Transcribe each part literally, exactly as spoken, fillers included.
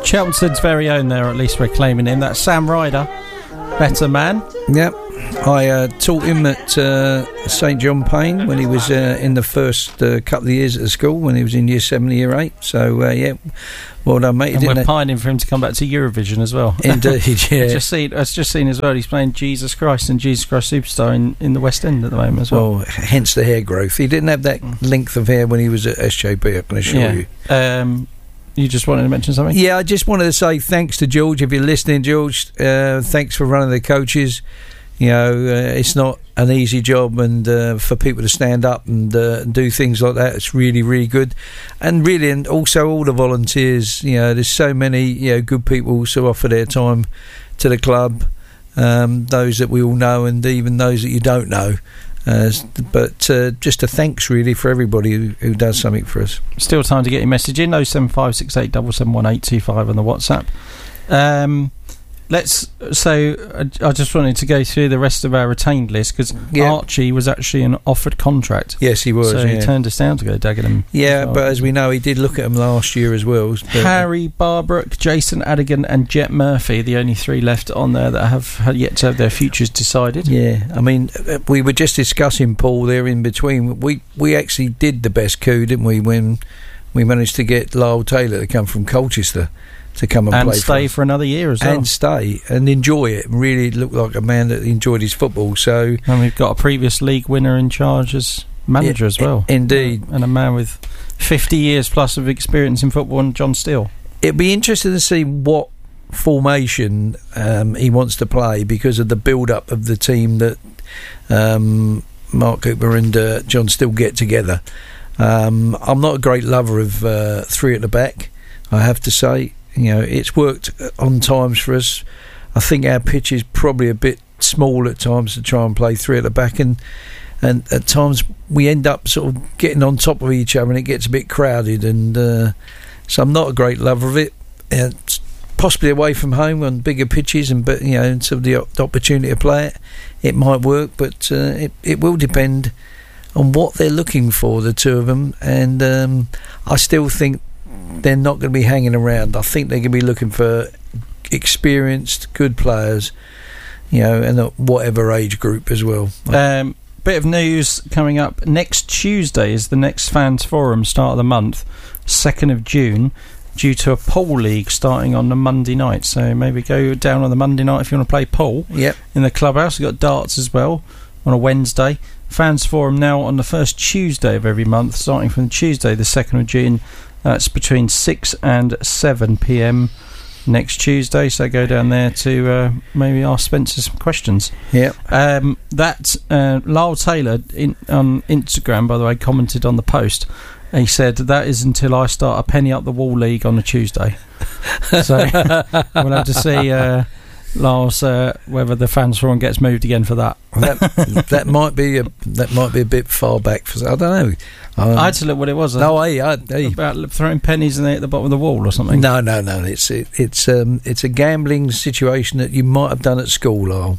Chelmsford's very own there, at least we're claiming him. That's Sam Ryder, better man. Yep. I uh, taught him at uh, St John Payne when he was uh, in the first uh, couple of years at the school, when he was in year seven, year eight. So, uh, yeah, well done, mate. And Didn't we're it? pining for him to come back to Eurovision as well. Indeed, yeah. I've just seen, I've just seen as well, he's playing Jesus Christ and Jesus Christ Superstar in, in the West End at the moment as well. Well, hence the hair growth. He didn't have that length of hair when he was at S J P, I can assure yeah. you. Um, you just wanted to mention something? Yeah, I just wanted to say thanks to George. If you're listening, George, uh, thanks for running the coaches. You know, uh, it's not an easy job, and uh, for people to stand up and uh, do things like that, it's really, really good. And really, and also all the volunteers. You know, there's so many, you know, good people who offer their time to the club. Um, those that we all know, and even those that you don't know. Uh, but uh, just a thanks really for everybody who, who does something for us. Still time to get your message in. oh seven five six eight seven seven one eight two five on the WhatsApp. Um, let's so I, I just wanted to go through the rest of our retained list, because yeah. Archie was actually an offered contract. Yes, he was. So yeah. he turned us down to go Dagenham. Yeah, well. But as we know, he did look at him last year as well. But Harry Barbrook, Jason Adigan and Jet Murphy, the only three left on there that have had yet to have their futures decided. Yeah, I mean, we were just discussing, Paul, there in between. We we actually did the best coup, didn't we, when we managed to get Lyle Taylor to come from Colchester to come and, and play stay for, for another year as well. And stay and enjoy it. Really looked like a man that enjoyed his football. So, and we've got a previous league winner in charge as manager it, as well. Indeed. And a man with fifty years plus of experience in football, and John Steele. It'd be interesting to see what formation um, he wants to play, because of the build-up of the team that um, Mark Cooper and uh, John Steele get together. Um, I'm not a great lover of uh, three at the back, I have to say. You know, it's worked on times for us. I think our pitch is probably a bit small at times to try and play three at the back, and and at times we end up sort of getting on top of each other, and it gets a bit crowded. And uh, so I'm not a great lover of it. Uh, possibly away from home on bigger pitches, and but you know, and sort of the, the opportunity to play it, it might work, but uh, it it will depend on what they're looking for, the two of them. And um, I still think they're not going to be hanging around. I think they're going to be looking for experienced, good players, you know, and at whatever age group as well. Um, bit of news coming up. Next Tuesday is the next Fans Forum, start of the month, second of June, due to a pool league starting on the Monday night. So maybe go down on the Monday night if you want to play pool. Yep. In the clubhouse. We've got darts as well on a Wednesday. Fans Forum now on the first Tuesday of every month, starting from Tuesday the second of June. That's between six and seven p.m. next Tuesday. So go down there to uh, maybe ask Spencer some questions. Yeah. Um, that uh, Lyle Taylor in, on Instagram, by the way, commented on the post. He said that is until I start a penny up the wall league on a Tuesday. So we'll have to see, uh, Lars, uh, whether the Fans Forum gets moved again for that. that that might be a that might be a bit far back for. I don't know. Um, I had to look what it was. No, I, I, I about throwing pennies in there at the bottom of the wall or something. No, no, no. It's it, it's um it's a gambling situation that you might have done at school, Lyle.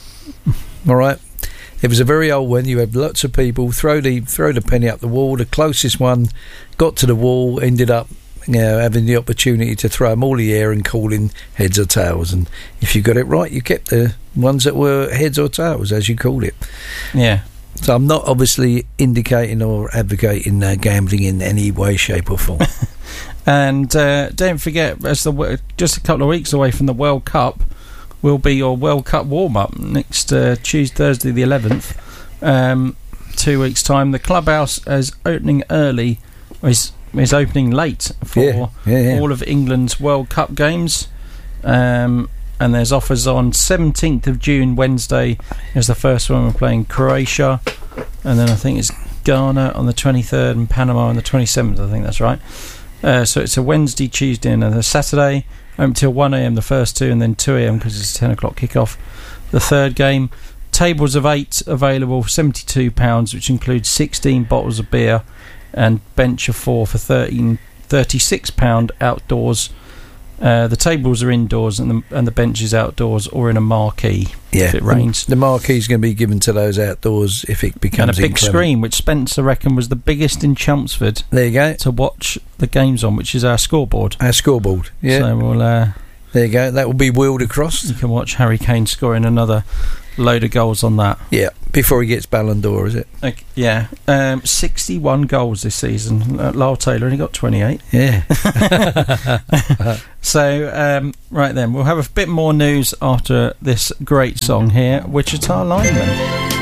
All right. It was a very old one. You had lots of people throw the throw the penny up the wall. The closest one got to the wall, ended up, you know, having the opportunity to throw them all in the air and calling heads or tails. And if you got it right, you kept the ones that were heads or tails, as you called it. Yeah. So I'm not obviously indicating or advocating uh, gambling in any way, shape or form. And uh, don't forget, as the just a couple of weeks away from the World Cup, will be your World Cup warm-up next uh, Tuesday, Thursday the eleventh. Um, two weeks' time. The clubhouse is opening early, is is opening late for yeah, yeah, yeah. all of England's World Cup games. Um, and there's offers on seventeenth of June, Wednesday, is the first one. We're playing Croatia, and then I think it's Ghana on the twenty-third and Panama on the twenty-seventh, I think that's right. Uh, so it's a Wednesday, Tuesday and a Saturday, until one a.m. the first two, and then two a.m. because it's a ten o'clock kickoff the third game. Tables of eight available, seventy-two pounds, which includes sixteen bottles of beer, and bench of four for thirteen, thirty-six pounds outdoors. Uh, the tables are indoors and the, and the benches outdoors or in a marquee yeah. if it rains. The marquee's going to be given to those outdoors if it becomes and a big inclement. screen, which Spencer reckoned was the biggest in Chelmsford. There you go. To watch the games on, which is our scoreboard. Our scoreboard, yeah. So we'll... Uh, there you go. That will be wheeled across. You can watch Harry Kane scoring another load of goals on that. Yeah, before he gets Ballon d'Or, is it? Okay, yeah. Um, sixty-one goals this season. Uh, Lyle Taylor only got twenty-eight. Yeah. So, um, right then, we'll have a bit more news after this great song here, Wichita Lineman.